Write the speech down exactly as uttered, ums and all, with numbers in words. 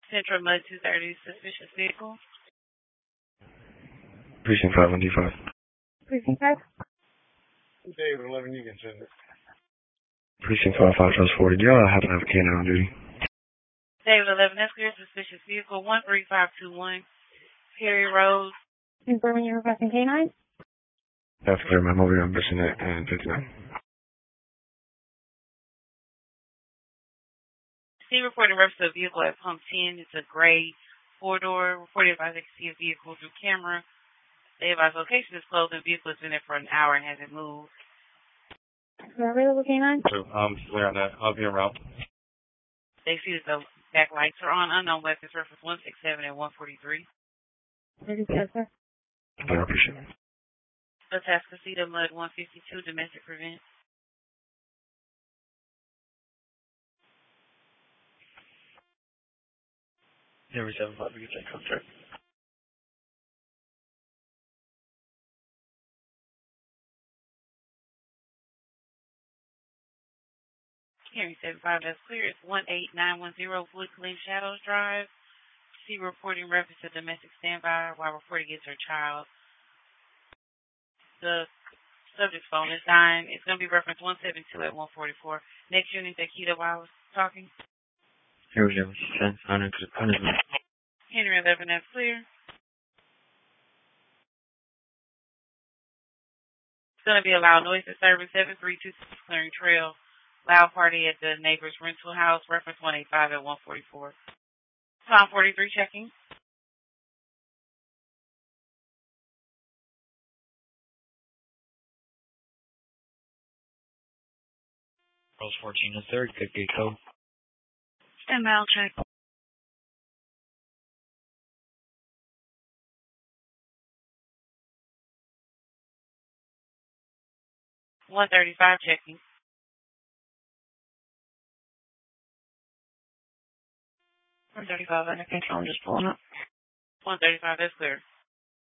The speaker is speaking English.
Central Mud two thirty, suspicious vehicle. Precinct five, one D five. Precinct five. David, eleven, you can send it. Precinct five, five, trust forty. Do y'all happen to have a canine on duty? David eleven, that's clear, suspicious vehicle, one three five two one, Perry Road. Confirming you're requesting K nine? That's clear, ma'am. Over here on Mission and fifty-nine. C reporting reference to a vehicle at Pump ten. It's a gray four-door. Reported by they can see a vehicle through camera. They advise location is closed and the vehicle has been there for an hour and hasn't moved. Available K nine? So, um, clear on that. I'll be around. They see that the back lights are on. Unknown weapons reference one six seven and one forty-three. Ready to go, sir. I appreciate it. Atascocita Mud one fifty-two, domestic prevent. Never seven five, we get that contract. Hearing seven five, that's clear. It's one eight nine one zero Wood Glen Shadows Drive. C reporting reference to domestic standby while reporting against her child. The subject's phone is dying. It's going to be reference one seven two at one forty-four. Next unit, Akita while I was talking. Here we go. ten, hundred, punishment. Henry eleven, that's clear. It's going to be a loud noise disturbance, seven three two six Clearing Trail. Loud party at the neighbor's rental house, reference one eighty-five at one forty-four. Tom forty-three checking. Rose fourteen is there. Good gate code. Stand by, I'll check. one thirty-five checking. one thirty-five under control, I'm just pulling up. one thirty-five, that's clear.